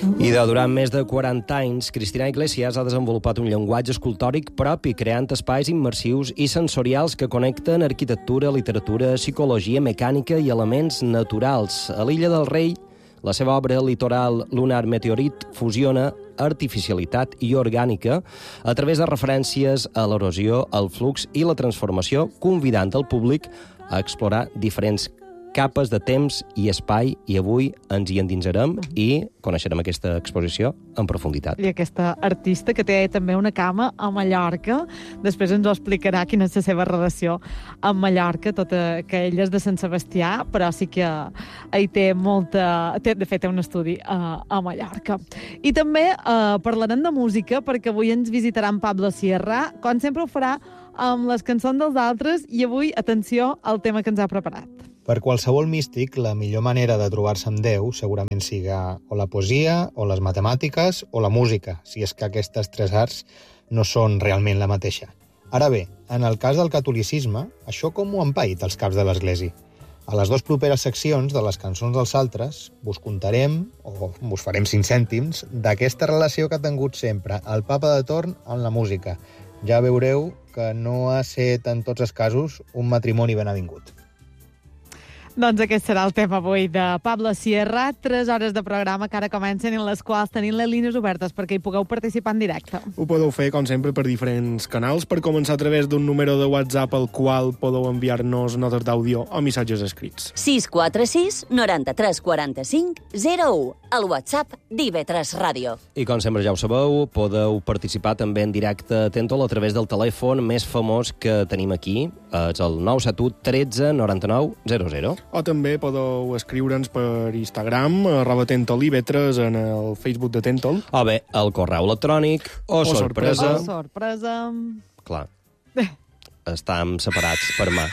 I durant més de 40 anys, Cristina Iglesias ha desenvolupat un llenguatge escultòric propi, creant espais immersius i sensorials que connecten arquitectura, literatura, psicologia, mecànica i elements naturals. A l'Illa del Rei, la seva obra Litoral Lunar Meteorit fusiona artificialitat i orgànica a través de referències a l'erosió, el flux i la transformació, convidant el públic a explorar diferents capes de temps i espai, i avui ens hi endinsarem i coneixerem aquesta exposició en profunditat. I aquesta artista que té també una cama a Mallorca, després ens ho explicarà quina és la seva relació amb Mallorca, que ella és de Sant Sebastià, però sí que hi té molta... De fet, té un estudi a Mallorca. I també parlarem de música, perquè avui ens visitarà en Pablo Sierra, com sempre ho farà amb les cançons dels altres, i avui, atenció al tema que ens ha preparat. Per qualsevol místic, la millor manera de trobar-se amb Déu segurament siga o la poesia, o les matemàtiques, o la música, si és que aquestes tres arts no són realment la mateixa. Ara bé, en el cas del catolicisme, això com ho han paït els caps de l'Església? A les dues properes seccions de les cançons dels altres vos contarem, o vos farem 5 cèntims, d'aquesta relació que ha tingut sempre el papa de torn amb la música. Ja veureu que no ha estat en tots els casos un matrimoni ben avingut. Doncs aquest serà el tema avui de Pablo Sierra. 3 hores de programa que ara comencen, en les quals tenim les línies obertes perquè hi pugueu participar en directe. Ho podeu fer, com sempre, per diferents canals. Per començar, a través d'un número de WhatsApp al qual podeu enviar-nos notes d'àudio o missatges escrits. 646 93 45 01. El WhatsApp d'IV3 Ràdio. I com sempre ja ho sabeu, podeu participar també en directe a Tentol a través del telèfon més famós que tenim aquí, és el 971 13 99 00. O també podeu escriure'ns per Instagram, @TentolIV3, en el Facebook de Tentol. O bé, el correu electrònic, o sorpresa. O sorpresa. Clar, estem separats per mà.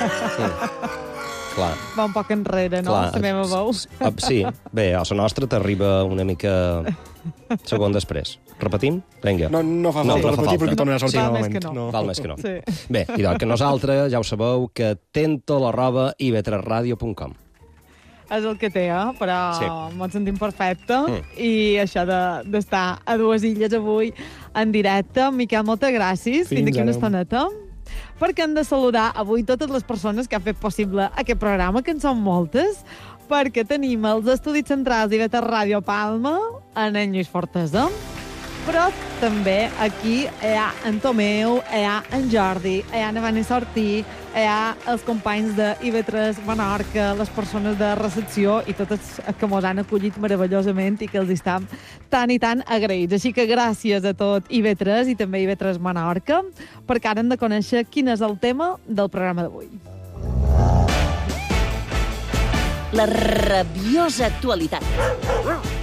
Clar. Va un poc enrere, no? Clar, La meva veu. Sí, bé, a la nostra t'arriba una mica segon després. Repetim? Vinga. No fa falta repetir perquè tornarà a sortir Val al més moment. que no. Val més que no. Sí. Bé, i que nosaltres ja ho sabeu que tentol@iv3radio.com. És el que té, però Sí. m'ho sentim perfecte. I això d'estar a dues illes avui en directe. Miquel, moltes gràcies. Fins d'aquí una estoneta. Perquè hem de saludar avui totes les persones que han fet possible aquest programa, que en són moltes, perquè tenim els estudis centrals d'IV3 Ràdio Palma, en Lluís Fortesa, però també aquí hi ha en Tomeu, hi ha en Jordi, hi ha en Vanessa Ortí, hi ha els companys de IV3 Menorca, les persones de recepció i totes que mos han acollit meravellosament i que els estem tan i tan agraïts. Així que gràcies a tot IV3 i també IV3 Menorca, perquè ara hem de conèixer quin és el tema del programa d'avui. La rabiosa actualitat.